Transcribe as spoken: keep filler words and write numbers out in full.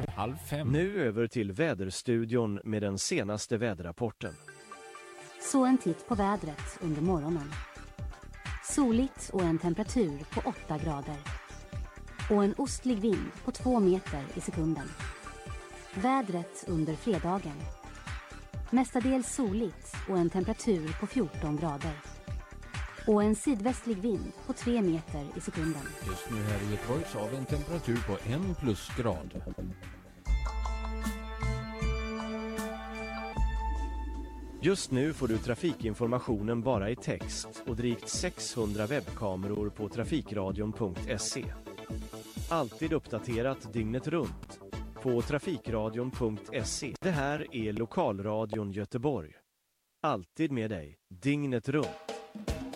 halv fem. Nu över till väderstudion med den senaste väderrapporten. Så en titt på vädret under morgonen. Soligt och en temperatur på åtta grader. Och en ostlig vind på två meter i sekunden. Vädret under fredagen. Mestadels soligt och en temperatur på fjorton grader. Och en sydvästlig vind på tre meter i sekunden. Just nu här i Göteborg så har vi en temperatur på en plusgrad. Just nu får du trafikinformationen bara i text och drygt sexhundra webbkameror på trafikradion punkt se. Alltid uppdaterat dygnet runt på trafikradion punkt se. Det här är Lokalradion Göteborg. Alltid med dig, dygnet runt.